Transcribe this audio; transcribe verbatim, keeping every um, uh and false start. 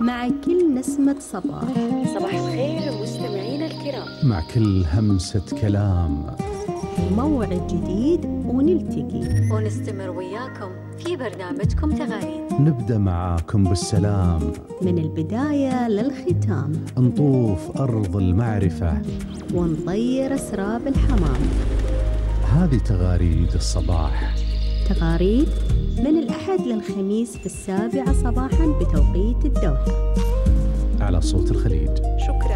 مع كل نسمة صباح. صباح الخير مستمعينا الكرام، مع كل همسة كلام، موعد جديد ونلتقي ونستمر وياكم في برنامجكم تغاريد. نبدأ معاكم بالسلام، من البداية للختام، نطوف أرض المعرفة ونطير أسراب الحمام. هذه تغاريد الصباح، تغاريد من الأحد للخميس في السابعة صباحا بتوقيت الدوحة، على صوت الخليج. شكرا.